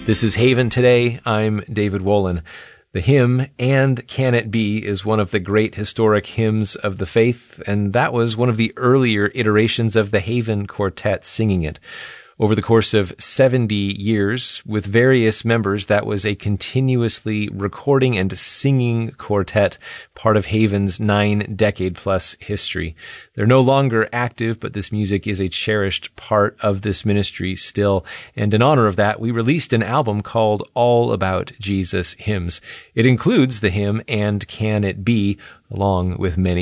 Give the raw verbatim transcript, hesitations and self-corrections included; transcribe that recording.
This is Haven Today. I'm David Wolin. The hymn, "And Can It Be," is one of the great historic hymns of the faith, and that was one of the earlier iterations of the Haven Quartet singing it. Over the course of seventy years, with various members, that was a continuously recording and singing quartet, part of Haven's nine-decade-plus history. They're no longer active, but this music is a cherished part of this ministry still. And in honor of that, we released an album called All About Jesus Hymns. It includes the hymn, "And Can It Be," along with many